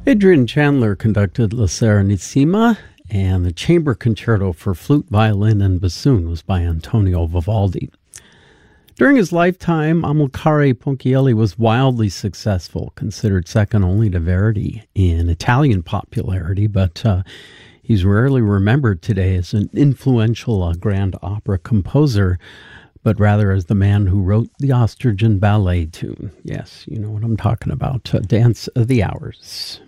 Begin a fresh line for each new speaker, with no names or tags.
Adrian Chandler conducted La Serenissima, and the chamber concerto for flute, violin, and bassoon was by Antonio Vivaldi. During his lifetime, Amilcare Ponchielli was wildly successful, considered second only to Verdi in Italian popularity, but he's rarely remembered today as an influential grand opera composer, but rather as the man who wrote the Ostrigen ballet tune. Yes, you know what I'm talking about, Dance of the Hours.